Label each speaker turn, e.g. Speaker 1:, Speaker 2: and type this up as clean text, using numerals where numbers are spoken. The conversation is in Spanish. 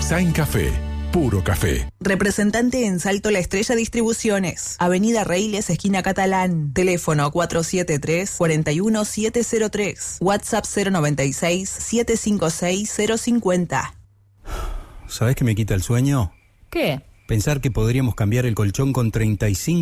Speaker 1: Design Café, puro café.
Speaker 2: Representante en Salto La Estrella Distribuciones. Avenida Reiles, esquina Catalán. Teléfono 473-41703. WhatsApp 096-756-050.
Speaker 3: ¿Sabés qué me quita el sueño?
Speaker 4: ¿Qué?
Speaker 3: Pensar que podríamos cambiar el colchón con 35